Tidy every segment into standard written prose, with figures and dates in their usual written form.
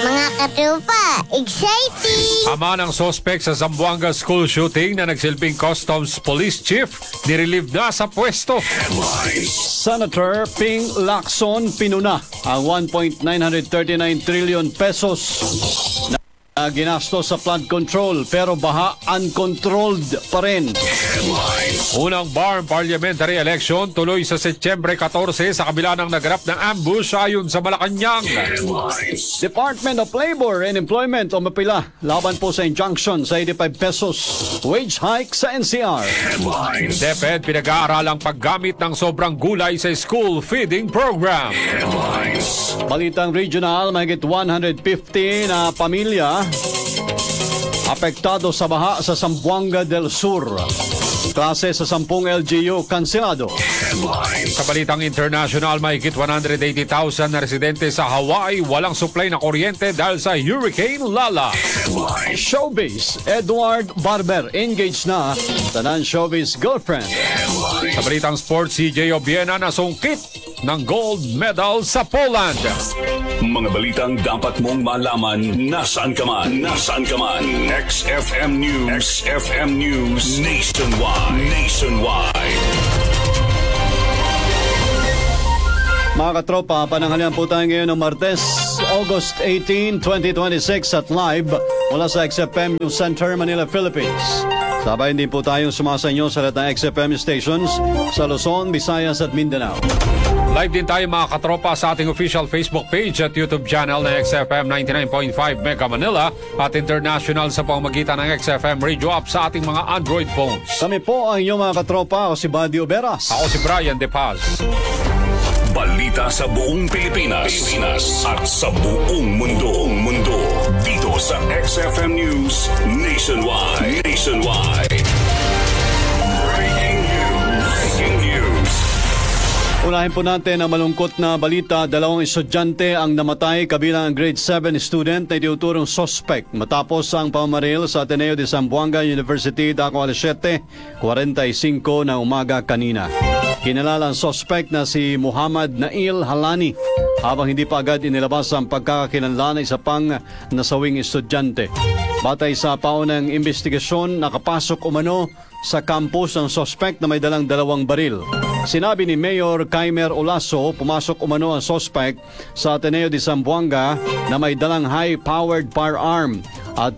Mga katropa, exciting! Ama ng sospek sa Zamboanga school shooting na nagsilbing Customs Police Chief, nirelieve na sa pwesto. Senator Ping Lacson pinuna ang 1.939 trillion pesos na ginastos sa flood control pero baha uncontrolled pa rin. Unang BARM parliamentary election tuloy sa Setyembre 14 sa kabila ng naganap ng ambush ayon sa Malacanang. Department of Labor and Employment o mapila laban po sa injunction sa 85 pesos wage hike sa NCR. DepEd pinag-aaralang paggamit ng sobrang gulay sa school feeding program. Balitang regional, mahigit 150 na pamilya apektado sa baha sa Zamboanga del Sur. Klase sa 10 LGU kanselado. Sa balitang international, mahigit 180,000 na residente sa Hawaii walang supply na kuryente dahil sa Hurricane Lala. Showbiz, Edward Barber engaged na sa non-showbiz girlfriend. Sa balitang sports, si CJ Obiena nasungkit ng gold medal sa Poland. Mga balitang dapat mong malaman nasaan ka man. Nasaan ka man. XFM News. XFM News Nationwide. Mga katropa, pananghalian po tayo ngayon ng Martes, August 18, 2026 at live mula sa XFM News Center, Manila, Philippines. Sabay din po tayong sumasa inyo sa lahat ng XFM stations sa Luzon, Visayas at Mindanao. Live din tayo mga katropa sa ating official Facebook page at YouTube channel na XFM 99.5 Mega Manila at international sa pamamagitan ng XFM Radio App sa ating mga Android phones. Kami po ang inyong mga katropa. Ako si Buddy Oberas. Ako si Brian De Paz. Balita sa buong Pilipinas at sa buong mundo. Dito sa XFM News Nationwide. Breaking news. Unahin po natin ang malungkot na balita. 2 estudyante ang namatay kabilang ang grade 7 student na itinuturong suspect matapos ang pamamaril sa Ateneo de Zamboanga University dako alas 7:45 ng umaga kanina. Kinalala ang suspect na si Muhammad Nail Halani habang hindi pa agad inilabas ang pagkakakilanlan ng isa pang nasawing estudyante. Batay sa paunang investigasyon, nakapasok umano sa campus ng suspect na may dalang 2 baril. Sinabi ni Mayor Kaimer Olaso, pumasok umano ang suspect sa Ateneo de Zamboanga na may dalang high-powered firearm at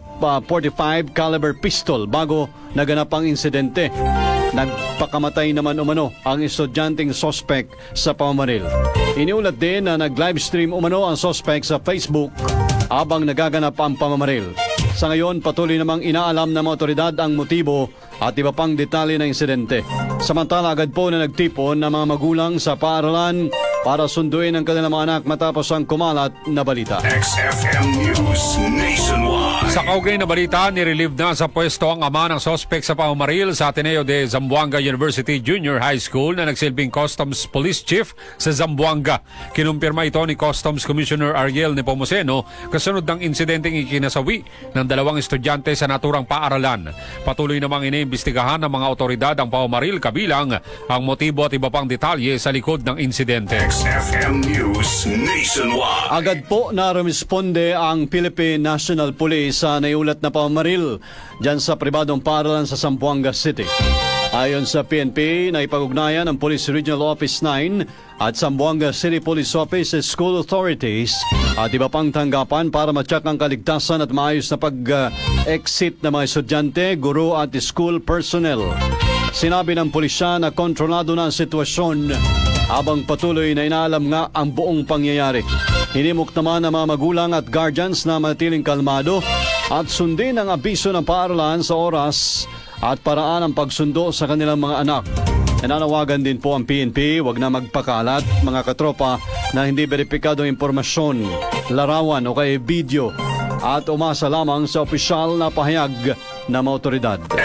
45 caliber pistol bago naganap ang insidente. Nagpakamatay naman umano ang estudyanteng suspect sa pamamaril. Iniulat din na nag-livestream umano ang suspect sa Facebook habang nagaganap ang pamamaril. Sa ngayon, patuloy namang inaalam ng mga otoridad ang motibo at iba pang detalye ng insidente. Samantala, agad po na nagtipon ng mga magulang sa paaralan para sunduin ang kanilang mga anak matapos ang kumalat na balita. XFM News Nationwide. Sa kaugay na balita, nirelieve na sa pwesto ang ama ng suspect sa pamamaril sa Ateneo de Zamboanga University Junior High School na nagsilbing Customs Police Chief sa Zamboanga. Kinumpirma ito ni Customs Commissioner Ariel Nepomuceno kasunod ng insidenteng ikinasawi ng 2 estudyante sa naturang paaralan. Patuloy namang iniimbestigahan ng mga otoridad ang pamamaril kabilang ang motibo at iba pang detalye sa likod ng insidente. XFM News Nationwide. Agad po na rumisponde ang Philippine National Police sa naiulat na pamamaril dyan sa pribadong paaralan sa Zamboanga City. Ayon sa PNP, naipag-ugnayan ng Police Regional Office 9 at Zamboanga City Police Office School Authorities at iba pang tanggapan para matyak ang kaligtasan at maayos na pag-exit ng mga estudyante, guro at school personnel. Sinabi ng pulisya na kontrolado na ang sitwasyon habang patuloy na inaalam nga ang buong pangyayari. Hinimok naman ng mga magulang at guardians na manatiling kalmado at sundin ang abiso ng paaralan sa oras at paraan ang pagsundo sa kanilang mga anak. Nananawagan din po ang PNP, wag na magpakalat mga katropa na hindi beripikadong impormasyon, larawan o kay video at umasa lamang sa opisyal na pahayag ng mga otoridad.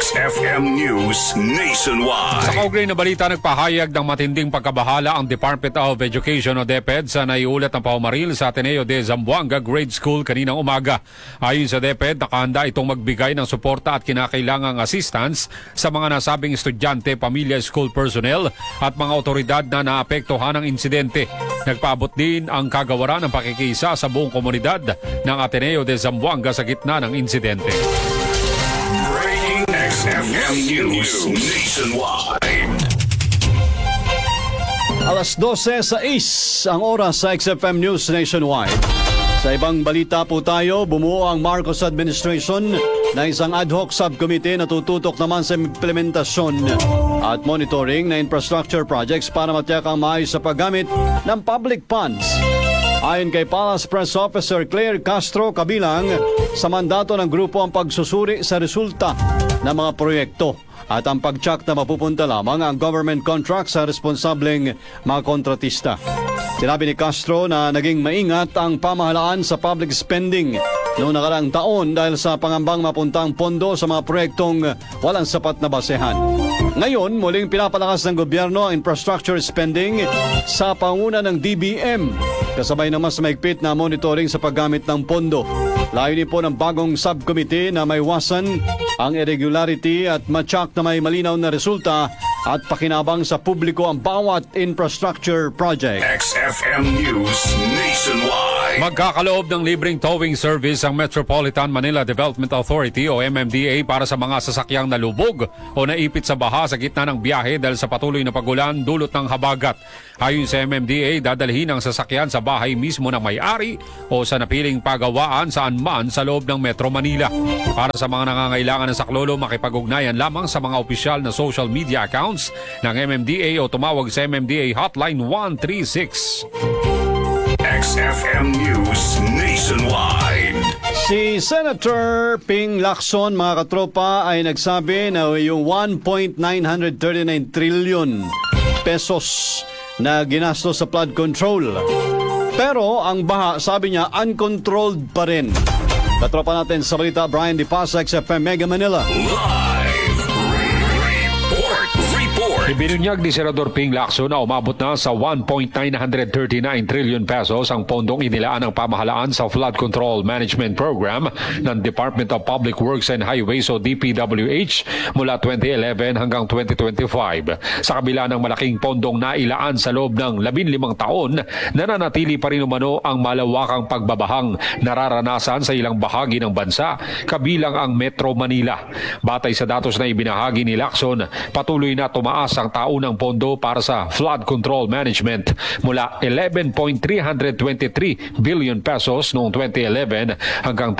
XFM News Nationwide. Sa kaugnay na balita, nagpahayag ng matinding pagkabahala ang Department of Education o DepEd sa naiulat ng paumaril sa Ateneo de Zamboanga Grade School kaninang umaga. Ayon sa DepEd, nakahanda itong magbigay ng suporta at kinakailangang assistance sa mga nasabing estudyante, pamilya, school personnel at mga otoridad na naapektuhan ng insidente. Nagpaabot din ang kagawaran ng pakikisa sa buong komunidad ng Ateneo de Zamboanga sa gitna ng insidente. Breaking XFM News Nationwide. Alas 12:06 ang oras sa XFM News Nationwide. Sa ibang balita po tayo, bumuo ang Marcos administration na isang ad hoc subcommittee na tututok naman sa implementasyon at monitoring na infrastructure projects para matiyak ang maayos sa paggamit ng public funds. Ayon kay Palace Press Officer Claire Castro, kabilang sa mandato ng grupo ang pagsusuri sa resulta ng mga proyekto at ang pag-check na mapupunta lamang ang government contract sa responsableng mga kontratista. Sinabi ni Castro na naging maingat ang pamahalaan sa public spending noong nakaraang taon dahil sa pangambang mapuntang pondo sa mga proyektong walang sapat na basehan. Ngayon, muling pinapalakas ng gobyerno ang infrastructure spending sa panguna ng DBM, kasabay ng mas maigpit na monitoring sa paggamit ng pondo. Layunin po ng bagong subcommittee na maiwasan ang irregularity at matyak na may malinaw na resulta at pakinabang sa publiko ang bawat infrastructure project. XFM News Nationwide. Magkakaloob ng libreng towing service ang Metropolitan Manila Development Authority o MMDA para sa mga sasakyang nalubog o naipit sa baha sa gitna ng biyahe dahil sa patuloy na pagulan dulot ng habagat. Ayon sa MMDA, dadalhin ang sasakyan sa bahay mismo ng may-ari o sa napiling pagawaan saan man sa loob ng Metro Manila. Para sa mga nangangailangan ng saklolo, makipag-ugnayan lamang sa mga opisyal na social media accounts ng MMDA o tumawag sa MMDA Hotline 136. XFM News Nationwide. Si Senator Ping Lacson, mga katropa, ay nagsabi na yung 1.939 trillion pesos na ginastos sa flood control. Pero ang baha, sabi niya, uncontrolled pa rin. Katropa natin sa balita, Brian Di Paz, XFM Mega Manila. Live report. Ibinunyag ni Senador Ping Lacson na umabot na sa 1.939 trillion pesos ang pondong inilaan ng pamahalaan sa Flood Control Management Program ng Department of Public Works and Highways o DPWH mula 2011 hanggang 2025. Sa kabila ng malaking pondong nailaan sa loob ng 15 taon, nananatili pa rin umano ang malawakang pagbabahang nararanasan sa ilang bahagi ng bansa, kabilang ang Metro Manila. Batay sa datos na ibinahagi ni Lacson, patuloy na tumaas ang taunang pondo para sa flood control management mula 11.323 billion pesos noong 2011 hanggang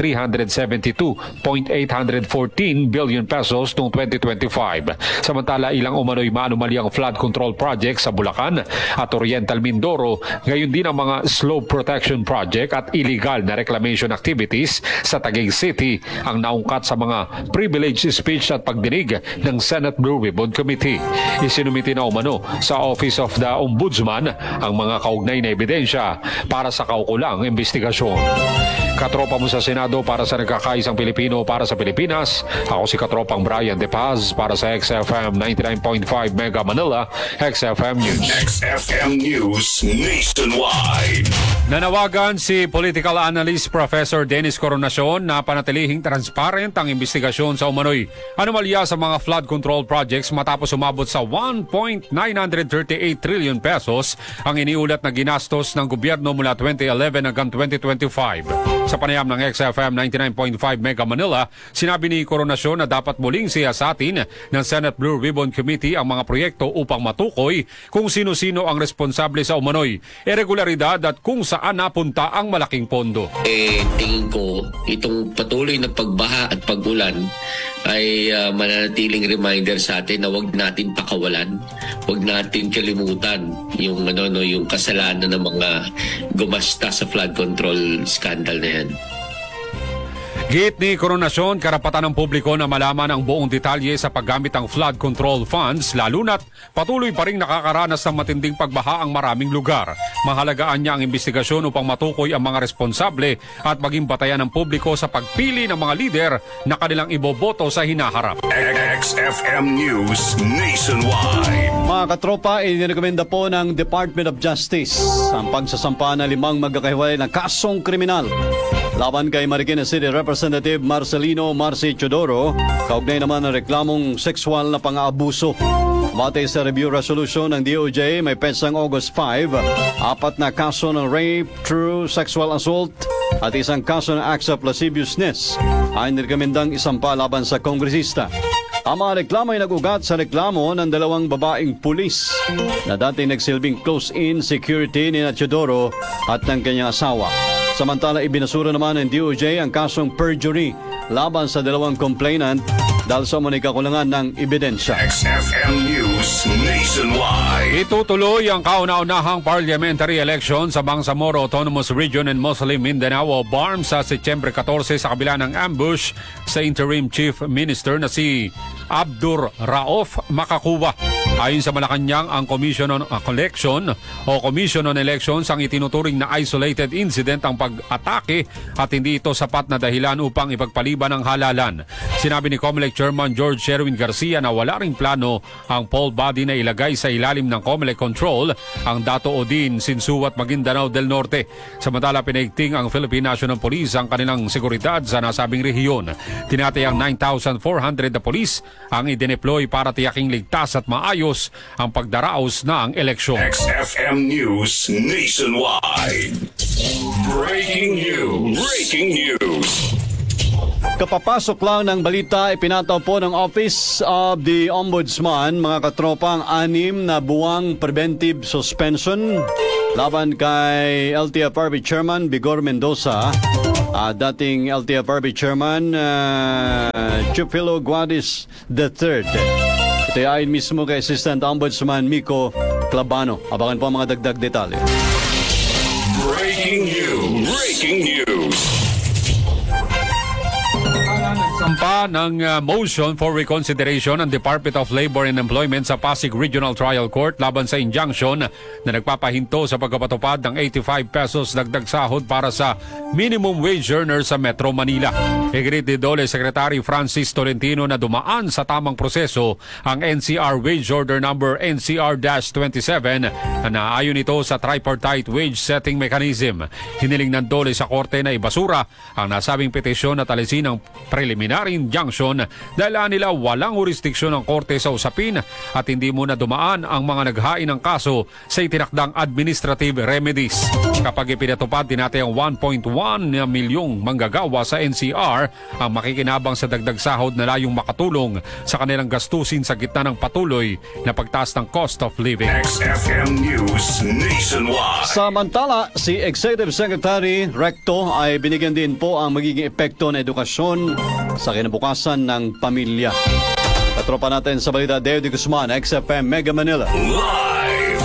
372.814 billion pesos noong 2025. Samantala, ilang umano'y maanumalyang flood control project sa Bulacan at Oriental Mindoro, gayon din ang mga slope protection project at illegal na reclamation activities sa Taguig City ang naungkat sa mga privilege speech at pagdinig ng Senate Blue Ribbon Committee. Isinumiti na umano sa Office of the Ombudsman ang mga kaugnay na ebidensya para sa kaukulang investigasyon. Katropa mo sa Senado para sa nagkakaisang Pilipino para sa Pilipinas. Ako si Katropang Brian De Paz para sa XFM 99.5 Mega Manila, XFM News. XFM News Nationwide. Nanawagan si political analyst Professor Dennis Coronacion na panatilihing transparent ang investigasyon sa umano'y anomalya sa mga flood control projects matapos umabot sa 1.938 trillion pesos ang iniulat na ginastos ng gobyerno mula 2011 hanggang 2025. Sa panayam ng XFM 99.5 Mega Manila, sinabi ni Coronacion na dapat muling siyasatin ng Senate Blue Ribbon Committee ang mga proyekto upang matukoy kung sino-sino ang responsable sa umano'y irregularidad at kung saan napunta ang malaking pondo. Tingin ko, itong patuloy na pagbaha at pagulan ay mananatiling reminder sa atin na wag natin pakawalan, wag natin kalimutan yung yung kasalanan ng mga gumasta sa flood control scandal na yan. Git ni Coronacion, karapatan ng publiko na malaman ang buong detalye sa paggamit ng flood control funds, lalo na't patuloy pa rin nakakaranas ng matinding pagbaha ang maraming lugar. Mahalagaan niya ang investigasyon upang matukoy ang mga responsable at maging batayan ng publiko sa pagpili ng mga lider na kanilang iboboto sa hinaharap. XFM News Nationwide. Mga katropa, inirekomenda po ng Department of Justice ang pagsasampa ng 5 magkakahiwalay na kasong kriminal laban kay Marikina City Representative Marcelino Marci Chodoro, kaugnay naman ng reklamong sexual na pang-aabuso. Batay sa review resolution ng DOJ, may petsang August 5, 4 na kaso ng rape, true sexual assault at isang kaso ng acts of lasciviousness ay nirekomendang isampa laban sa kongresista. Ang mga reklamo ay nag-ugat sa reklamo ng 2 babaeng pulis na dati nagsilbing close-in security ni Chodoro at ng kanyang asawa. Samantala, ibinasura naman ng DOJ ang kasong perjury laban sa 2 complainant dahil sa umunay kakulangan ng ebidensya. XFM News Nationwide. Itutuloy ang kauna-unahang parliamentary election sa Bangsamoro Autonomous Region and Muslim Mindanao o BARM sa Setyembre 14 sa kabila ng ambush sa interim chief minister na si Abdur Rauf Makakuwa. Ayon sa Malacanang, ang Commission on Elections ang itinuturing na isolated incident ang pag-atake at hindi ito sapat na dahilan upang ipagpaliban ang halalan. Sinabi ni COMELEC Chairman George Sherwin Garcia na wala ring plano ang poll body na ilagay sa ilalim ng COMELEC control ang Dato Odin, Sinsu at Maguindanao del Norte. Samantala, pinaigting ang Philippine National Police ang kanilang seguridad sa nasabing rehiyon. Tinatayang 9,400 na polis ang idineploy para tiyaking ligtas at maayos ang pagdaraos na ang eleksyon. XFM News Nationwide. Breaking news. Breaking news. Kapapasok lang ng balita, ipinataw po ng Office of the Ombudsman, mga katropa, ang 6 na buwang preventive suspension laban kay LTFRB Chairman Vigor Mendoza, dating LTFRB Chairman Chupilo Guadis III. Ito ay mismo kay Assistant Ombudsman Miko Clabano. Abangan po ang mga dagdag detalye. Breaking news. Breaking news. Sampa ng motion for reconsideration ng Department of Labor and Employment sa Pasig Regional Trial Court laban sa injunction na nagpapahinto sa pagpapatupad ng 85 pesos dagdag sahod para sa minimum wage earner sa Metro Manila. Higit ni DOLE Secretary Francis Tolentino na dumaan sa tamang proseso ang NCR Wage Order Number NCR-27 na naayon ito sa tripartite wage setting mechanism. Hiniling ng DOLE sa korte na ibasura ang nasabing petisyon at alisin ng preliminary injunction dahil nila walang jurisdiksyon ng korte sa usapin at hindi muna dumaan ang mga naghain ng kaso sa itinakdang administrative remedies. Kapag ipinatupad, tinatayang 1.1 milyong manggagawa sa NCR ang makikinabang sa dagdag sahod na layong makatulong sa kanilang gastusin sa gitna ng patuloy na pagtaas ng cost of living. XFM News Nationwide. Samantala, si Executive Secretary Recto ay binigyan din po ang magiging epekto ng edukasyon sa kinabukasan ng pamilya. Katropa natin sa balita, Deo de Guzman, XFM Mega Manila. Live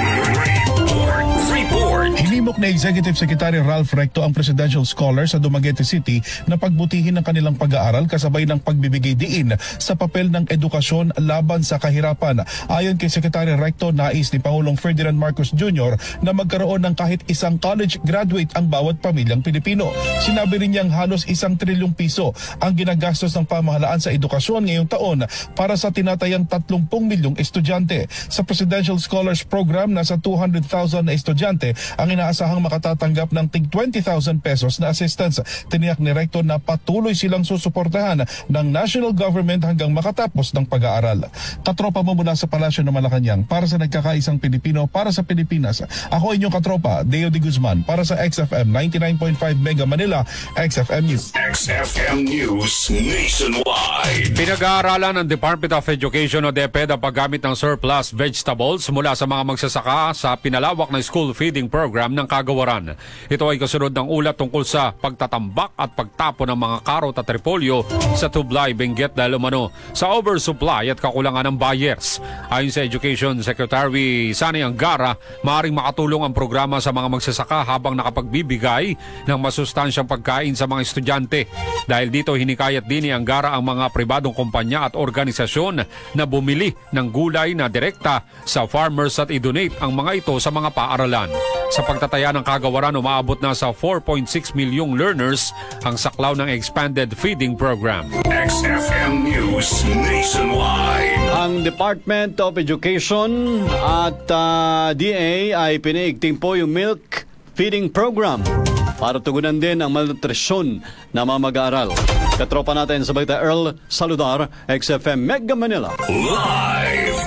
report. Hinimok na Executive Secretary Ralph Recto ang Presidential Scholar sa Dumaguete City na pagbutihin ang kanilang pag-aaral kasabay ng pagbibigay diin sa papel ng edukasyon laban sa kahirapan. Ayon kay Secretary Recto, nais ni Pangulong Ferdinand Marcos Jr. na magkaroon ng kahit isang college graduate ang bawat pamilyang Pilipino. Sinabi rin niyang halos 1 trilyong piso ang ginagastos ng pamahalaan sa edukasyon ngayong taon para sa tinatayang 30 milyong estudyante. Sa Presidential Scholars Program, nasa 200,000 na estudyante ang inaasahang makatatanggap ng tig 20,000 pesos na assistance. Tiniyak ni Recto na patuloy silang susuportahan ng national government hanggang makatapos ng pag-aaral. Katropa mo mula sa Palasyo ng Malacanang para sa nagkakaisang Pilipino para sa Pilipinas. Ako inyong katropa, Deo de Guzman para sa XFM 99.5 Mega Manila, XFM News. XFM News Nationwide. Pinag-aaralan ng Department of Education o DepEd ang paggamit ng surplus vegetables mula sa mga magsasaka sa pinalawak na school feeding program ng Kagawaran. Ito ay kasunod ng ulat tungkol sa pagtatambak at pagtapon ng mga karot at repolyo sa Tublay, Benguet dahil umano sa oversupply at kakulangan ng buyers. Ayon sa Education Secretary Sani Angara, maaaring makatulong ang programa sa mga magsasaka habang nakapagbibigay ng masustansyang pagkain sa mga estudyante. estudyante. Dahil dito hinikayat din ni Angara ang mga pribadong kumpanya at organisasyon na bumili ng gulay na direkta sa farmers at i-donate ang mga ito sa mga paaralan. Sa pagtataya ng kagawaran, umaabot na sa 4.6 milyong learners ang saklaw ng Expanded Feeding Program. XFM News Nationwide. Ang Department of Education at DA ay piniigting po yung milk feeding program para tugunan din ang malnutrisyon na mga mag-aaral. Katropa natin sa balita Earl Saludar, XFM Mega Manila. Live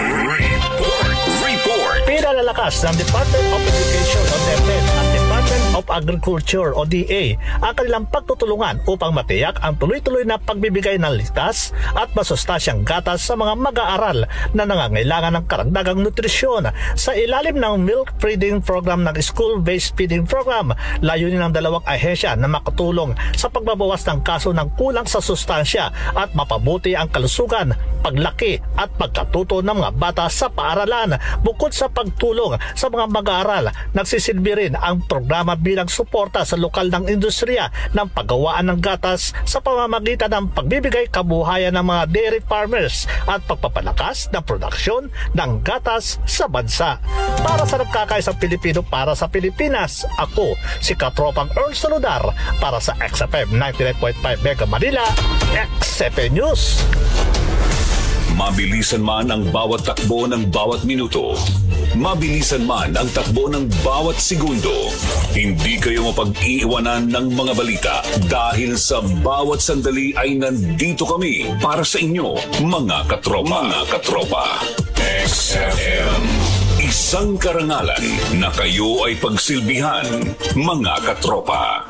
report. Pinalalakas ng Department of Education o DepEd at Department of Agriculture o DA ang kanilang pagtutulungan upang matiyak ang tuloy-tuloy na pagbibigay ng ligtas at masustansyang gatas sa mga mag-aaral na nangangailangan ng karagdagang nutrisyon. Sa ilalim ng Milk Feeding Program ng School-Based Feeding Program, layunin ng dalawang ahensya na makatulong sa pagbabawas ng kaso ng kulang sa sustansya at mapabuti ang kalusugan, paglaki at pagkatuto ng mga bata sa paaralan. Bukod sa pagtulong sa mga mag-aaral, nagsisilbi rin ang programa bilang suporta sa lokal ng industriya ng paggawaan ng gatas sa pamamagitan ng pagbibigay kabuhayan ng mga dairy farmers at pagpapalakas ng produksyon ng gatas sa bansa. Para sa nagkakaisang Pilipino para sa Pilipinas, ako si Katropang Earl Saludar para sa XFM 99.5 Mega Manila, XFM News. Mabilisan man ang bawat takbo ng bawat minuto, mabilisan man ang takbo ng bawat segundo, hindi kayo mapag-iiwanan ng mga balita dahil sa bawat sandali ay nandito kami para sa inyo, mga katropa. Mga katropa. XFM. Isang karangalan na kayo ay pagsilbihan, mga katropa.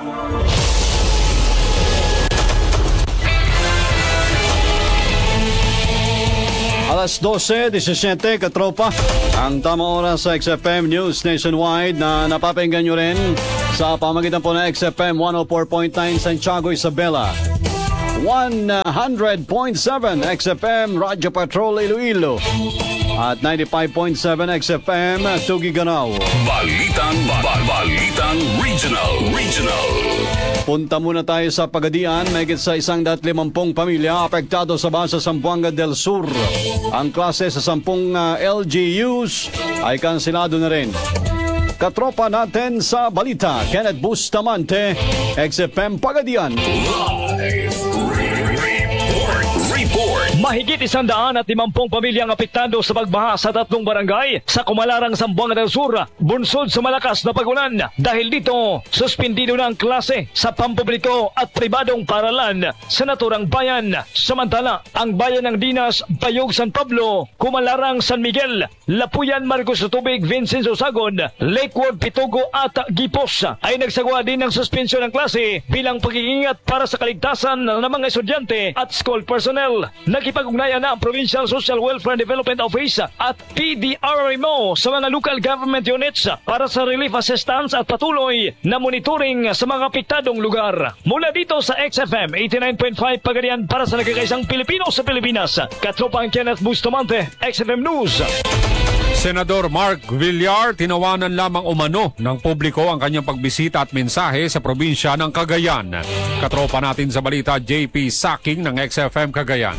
Alas 12:17, katropa. Ang tamang oras sa XFM News Nationwide na napapakinggan nyo rin sa pamagitan po ng XFM 104.9 Santiago, Isabela, 100.7 XFM Radyo Patrol Iloilo at 95.7 XFM Tugiganao. Balitang Regional. Punta muna tayo sa Pagadian. Mahigit sa 150 pamilya apektado sa baha sa Zamboanga del Sur. Ang klase sa 10 LGUs ay kansilado na rin. Katropa natin sa balita, Kenneth Bustamante, XFM Pagadian. Report. Mahigit 150 pamilyang apektado sa pagbaha sa 3 barangay sa Kumalarang, Zamboanga del Sur, bunsod sa malakas na pag-ulan. Dahil dito, suspendido na ang klase sa pampubliko at pribadong paaralan sa naturang bayan. Samantala, ang bayan ng Dinas, Bayog, San Pablo, Kumalarang, San Miguel, Lapuyan, Marcos sa Tubig, Vincenzo Sagon, Lakewood, Pitugo at Gipos ay nagsagawa din ng suspensyon ng klase bilang pag-iingat para sa kaligtasan ng mga estudyante at school personnel. Nakipag-ugnayan na ang Provincial Social Welfare and Development Office at PDRMO sa mga local government units para sa relief assistance at patuloy na monitoring sa mga apektadong lugar. Mula dito sa XFM 89.5 Pagadian para sa nagkakaisang Pilipino sa Pilipinas, Katropang Kenneth Bustamante, XFM News. Senador Mark Villar, tinawanan lamang umano ng publiko ang kanyang pagbisita at mensahe sa probinsya ng Cagayan. Katropa natin sa balita, JP Saking ng XFM Cagayan.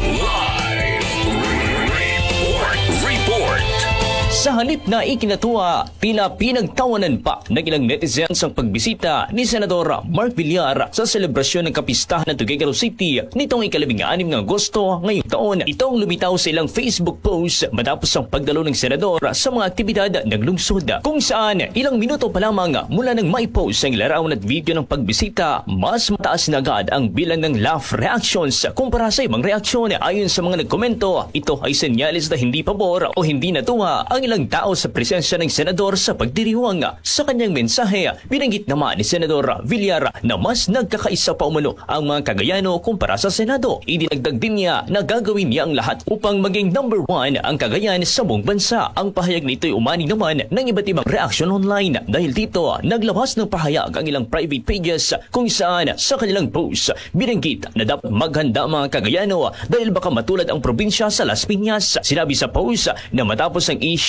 Report. Sa halip na ikinatuwa, tila pinagtawanan pa ng ilang netizens ang pagbisita ni Senador Mark Villar sa selebrasyon ng kapistahan ng Tuguegarao City nitong 16 ng Agosto ngayong taon. Itong lumitaw sa ilang Facebook post matapos ang pagdalo ng senador sa mga aktibidad ng lungsod, kung saan ilang minuto pa lamang mula nang maipost ang larawan at video ng pagbisita, mas mataas na agad ang bilang ng laugh reactions kumpara sa ibang reaksyon. Ayon sa mga nagkomento, ito ay senyales na hindi pabor o hindi natuwa ang ilang tao sa presensya ng senador sa pagdiriwang. Sa kanyang mensahe, binanggit naman ni Senador Villar na mas nagkakaisa pa umano ang mga Cagayano kumpara sa Senado. Idinagdag din niya na gagawin niya ang lahat upang maging number 1 ang Cagayan sa buong bansa. Ang pahayag nito'y umani naman ng iba't ibang reaksyon online. Dahil dito, naglabas ng pahayag ang ilang private pages kung saan sa kanilang post, binanggit na dapat maghanda ang mga Cagayano dahil baka matulad ang probinsya sa Las Piñas. Sinabi sa post na matapos ang issue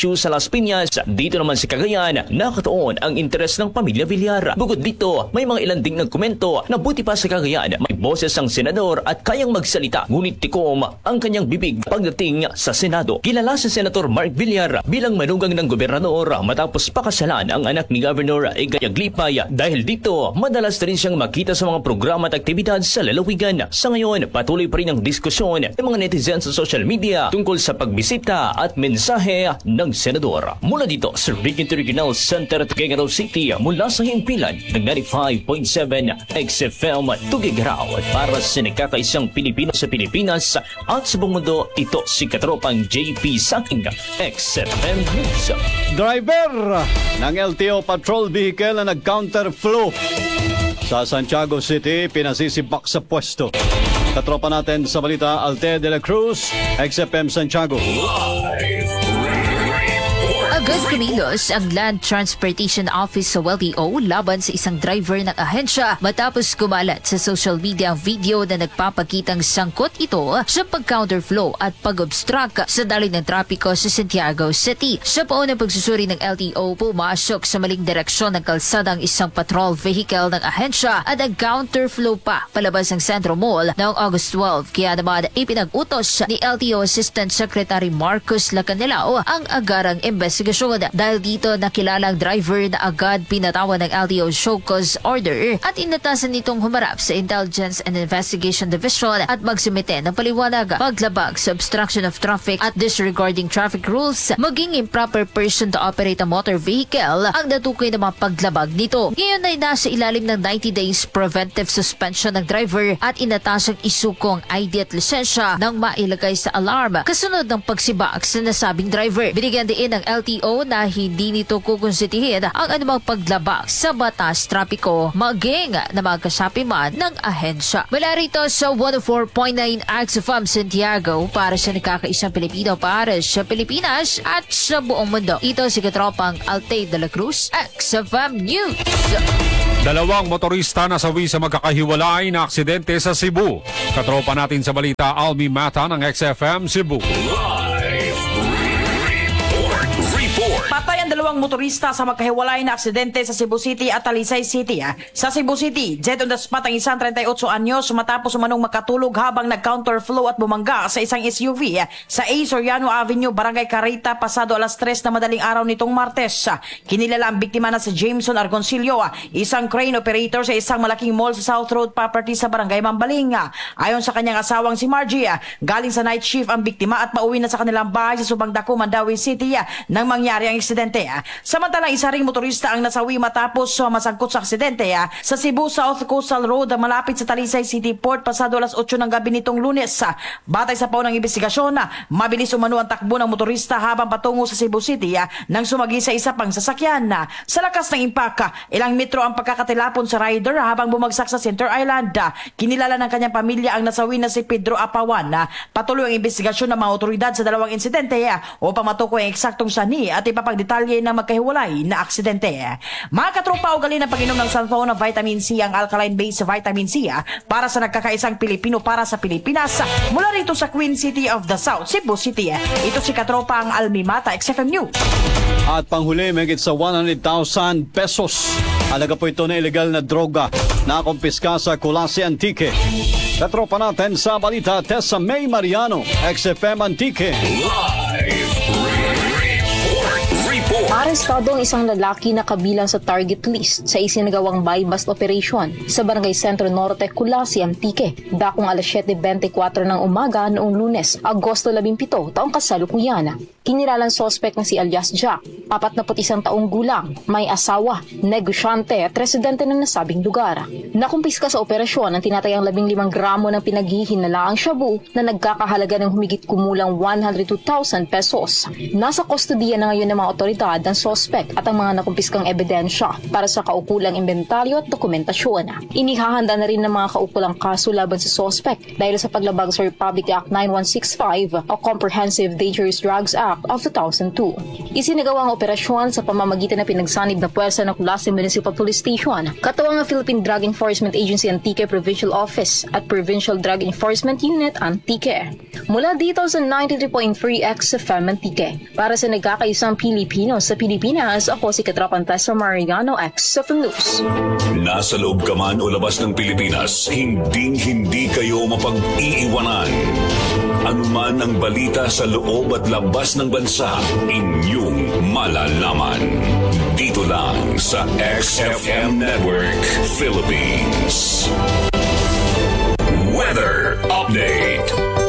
issue sa Las Piñas. Dito naman sa Cagayan, nakatuon ang interes ng pamilya Villar. Bukod dito, may mga ilan ding nagkomento na buti pa sa Cagayan may boses ang senador at kayang magsalita, ngunit tikom ang kanyang bibig pagdating sa Senado. Kilala si Senator Mark Villar bilang manugang ng gobernador matapos pakasalan ang anak ni Governor Egay Aglipay. Dahil dito, madalas rin siyang makita sa mga programa at aktibidad sa lalawigan. Sa ngayon, patuloy pa rin ang diskusyon ng mga netizens sa social media tungkol sa pagbisita at mensahe ng senador. Mula dito sa Region Regional Center at Tuguegarao City, mula sa himpilan ng 95.7 XFM Tuguegarao at para sa nagkakaisang Pilipino sa Pilipinas at sa buong mundo, ito si Katropang JP Saking XFM News. Driver ng LTO patrol vehicle na nag-counterflow sa Santiago City, pinasisibak sa pwesto. Katropa natin sa balita, Alte de la Cruz, XFM Santiago. Agad kumilos ang Land Transportation Office sa LTO laban sa isang driver ng ahensya matapos kumalat sa social media ang video na nagpapakitang sangkot ito sa pag-counterflow at pag-obstruct sa daloy ng trapiko sa Santiago City. Sa paunang pagsusuri ng LTO, pumasok sa maling direksyon ng kalsada ang isang patrol vehicle ng ahensya at ang counterflow pa palabas ng Centro Mall noong August 12. Kaya naman ipinag-utos ni LTO Assistant Secretary Marcos Lacanelao ang agarang investigasyon. Dahil dito nakilala ang driver na agad pinatawan ng LTO show cause order at inatasan nitong humarap sa Intelligence and Investigation Division at magsumite ng paliwanag, paglabag sa obstruction of traffic at disregarding traffic rules, maging improper person to operate a motor vehicle ang natukoy na mga paglabag nito. Ngayon ay nasa ilalim ng 90 days preventive suspension ng driver at inatasang isukong ID at lisensya nang mailagay sa alarm kasunod ng pagsibak sa nasabing driver. Binigyan din ng LTO na hindi nito kukonsentihin ang anumang paglabag sa batas trapiko maging na magkasapi man ng ahensya. Mula rito sa 104.9 XFM Santiago para sa nakakaisang Pilipino para sa Pilipinas at sa buong mundo. Ito si Katropang Alte de la Cruz, XFM News. Dalawang motorista nasawi sa magkakahiwalay na aksidente sa Cebu. Katropa natin sa balita, Almi Mata ng XFM Cebu. Patay ang dalawang motorista sa magkahiwalay na aksidente sa Cebu City at Talisay City. Sa Cebu City, dead on the spot ang isang 38 anyos matapos umanong makatulog habang nag-counterflow at bumangga sa isang SUV sa A. Soriano Avenue, Barangay Carita, pasado alas 3 na madaling araw nitong Martes. Kinilala ang biktima na si Jameson Argoncillo, isang crane operator sa isang malaking mall sa South Road property sa Barangay Mambaling. Ayon sa kanyang asawang si Margie, galing sa night shift ang biktima at pauwi na sa kanilang bahay sa Subang Dako, Mandawi City nang mangyari ang aksidente. Samantalang isa ring motorista ang nasawi matapos masangkot sa aksidente sa Cebu South Coastal Road malapit sa Talisay City Port pasado alas 8 ng gabi nitong Lunes. Batay sa paunang investigasyon, mabilis umano ang takbo ng motorista habang patungo sa Cebu City nang sumagi sa isa pang sasakyan. Sa lakas ng impact, ilang metro ang pagkakatilapon sa rider habang bumagsak sa Center Island. Kinilala ng kanyang pamilya ang nasawi na si Pedro Apawan. Patuloy ang investigasyon ng mga otoridad sa dalawang insidente upang matukoy ang eksaktong sani at ipapagdetalye ng magkahiwalay na aksidente. Mga katropa, ugali ng pag-inom ng Sanfona Vitamin C ang alkaline-based vitamin C para sa nagkakaisang Pilipino para sa Pilipinas mula rito sa Queen City of the South, Cebu City. Ito si katropa ang Almi Mata, XFM News. At panghuli, mahigit sa 100,000 pesos. Halaga po ito na ilegal na droga na kumpiska sa Kulasi Antique. Katropa natin sa balita, Tessa May Mariano, XFM Antique. Arestado ang isang lalaki na kabilang sa target list sa isinagawang buy-bust operation sa Barangay Sentro Norte, Kulasi, Antique, dakong alas 7:24 ng umaga noong Lunes, Agosto 17, taong kasalukuyan. Kinilalang sospek na si alias Jack, 41 taong gulang, may asawa, negosyante at residente ng nasabing lugar. Nakumpiska sa operasyon ang tinatayang 15 gramo ng pinaghihinalaang shabu na nagkakahalaga ng humigit kumulang 102,000 pesos. Nasa kustodiya na ngayon ng mga otoridad ng sospek at ang mga nakumpiskang ebidensya para sa kaukulang inventaryo at dokumentasyon. Inihahanda na rin ng mga kaukulang kaso laban sa sospek dahil sa paglabag sa Republic Act 9165 o Comprehensive Dangerous Drugs Act of 2002. Isinagawa ang operasyon sa pamamagitan ng pinagsanib na puwersa ng Culasse Municipal Police Station, katuwang ang Philippine Drug Enforcement Agency Antique Provincial Office at Provincial Drug Enforcement Unit Antique. Mula dito sa 93.3 XFM Antique, para sa nagkakaisang Pilipino sa Pilipinas, ako si Katrapan Tessa Mariano, XFM News. Nasa loob ka man o labas ng Pilipinas, hindi kayo mapag-iiwanan. Anuman ang balita sa loob at labas ng bansa, inyong malalaman. Dito lang sa XFM Network Philippines. Weather Update.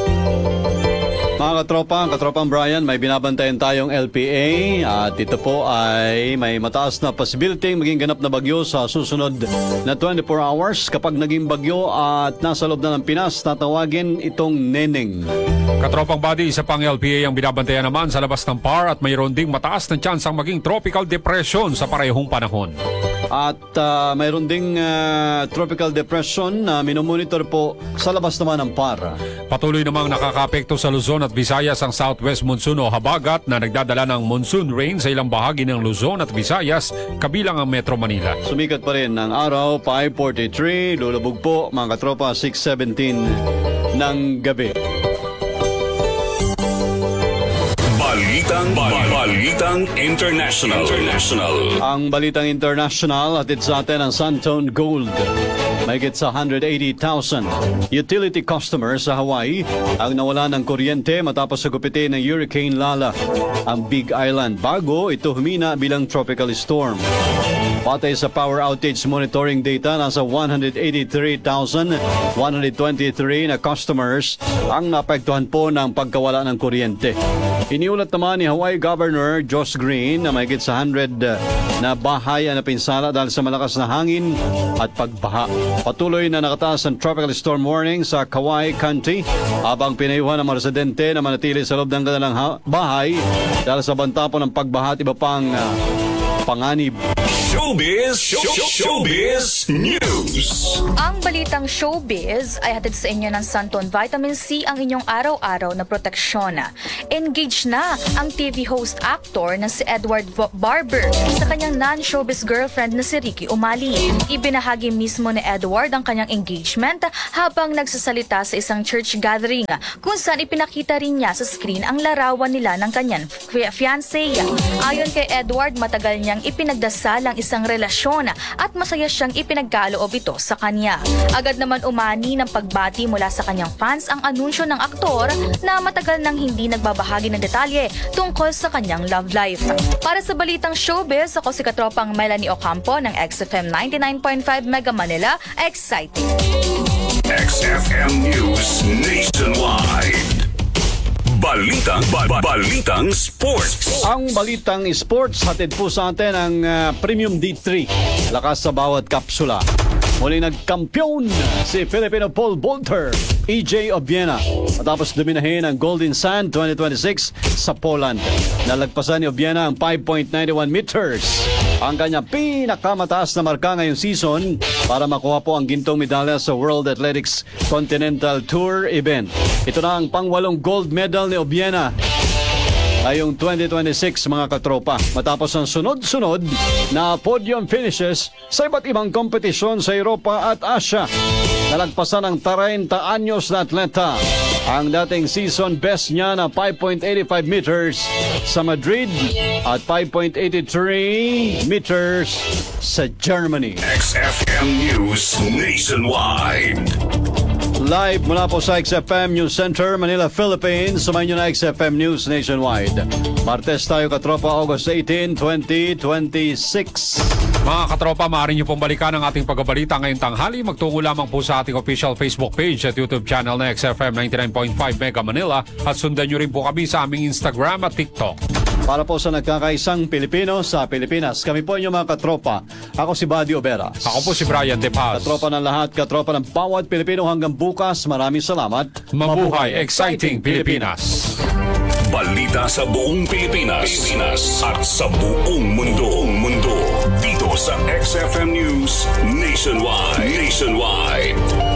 Mga katropang Brian, may binabantayan tayong LPA at ito po ay may mataas na possibility maging ganap na bagyo sa susunod na 24 hours. Kapag naging bagyo at nasa loob na ng Pinas, tatawagin itong Neneng. Katropang body, isa pang LPA ang binabantayan naman sa labas ng PAR at mayroon ding mataas na tsansang maging tropical depression sa parehong panahon. At mayroon ding tropical depression na minomonitor po sa labas naman ng PAR. Patuloy namang nakakaapekto sa Luzon at Visayas ang southwest monsoon o habagat na nagdadala ng monsoon rain sa ilang bahagi ng Luzon at Visayas, kabilang ang Metro Manila. Sumikat pa rin ang araw, 5:43, lulubog po mga katropa, 6:17 ng gabi. Balitang International. Ang Balitang International atid sa atin ang Santone Gold. Mahigit sa 180,000 utility customers sa Hawaii ang nawala ng kuryente matapos sa gupitin ng Hurricane Lala ang Big Island bago ito humina bilang tropical storm. Patay sa power outage monitoring data, nasa 183,123 na customers ang naapektuhan po ng pagkawala ng kuryente. Iniulat naman ni Hawaii Governor Josh Green na mahigit sa 100 na bahay ang napinsala dahil sa malakas na hangin at pagbaha. Patuloy na nakataas ang tropical storm warning sa Kauai County habang pinayuhan ng mga residente na manatili sa loob ng kanilang bahay dahil sa banta po ng pagbaha at iba pang panganib. Showbiz News. Ang balitang showbiz ay hatid sa inyo ng Santon Vitamin C, ang inyong araw-araw na proteksyon. Engaged na ang TV host actor na si Edward Barber sa kanyang non-showbiz girlfriend na si Ricky Umali. Ibinahagi mismo ni Edward ang kanyang engagement habang nagsasalita sa isang church gathering kung saan ipinakita rin niya sa screen ang larawan nila ng kanyang fiancé. Ayon kay Edward, matagal niyang ipinagdasal ang isang relasyon at masaya siyang ipinagkaloob ito sa kanya. Agad naman umani ng pagbati mula sa kanyang fans ang anunsyo ng aktor na matagal nang hindi nagbabahagi ng detalye tungkol sa kanyang love life. Para sa balitang showbiz, ako si Katropang Melanie Ocampo ng XFM 99.5 Mega Manila. Exciting! XFM News Nationwide. Balitang Sports. Ang Balitang Sports hatid po sa atin ang Premium D3. Lakas sa bawat kapsula. Muling nagkampiyon si Filipino pole vaulter EJ Obiena matapos dominahin ang Golden Sand 2026 sa Poland. Nalagpasan ni Obiena ang 5.91 meters, ang kanyang pinakamataas na marka ngayong season para makuha po ang gintong medalya sa World Athletics Continental Tour event. Ito na ang pang-8 gold medal ni Obiena ngayong 2026 mga katropa, matapos ang sunod-sunod na podium finishes sa iba't ibang kompetisyon sa Europa at Asia. Nalagpasan ng 30 anyos na atleta ang dating season best niya na 5.85 meters sa Madrid at 5.83 meters sa Germany. XFM News Nationwide. Live mula po sa XFM News Center, Manila, Philippines. Sumayin nyo na XFM News Nationwide. Martes tayo, katropa, August 18, 2026. Mga katropa, maaari nyo pong balikan ang ating pagbabalita ngayong tanghali. Magtungo lamang po sa ating official Facebook page at YouTube channel na XFM 99.5 Mega Manila at sundan nyo rin po kami sa aming Instagram at TikTok. Para po sa nagkakaisang Pilipino sa Pilipinas, kami po inyong mga katropa. Ako si Buddy Obera. Ako po si Brian De Paz. Katropa ng lahat, katropa ng bawat Pilipino hanggang bukas. Maraming salamat. Mabuhay, exciting Pilipinas! Balita sa buong Pilipinas at sa buong mundo. Dito sa XFM News Nationwide.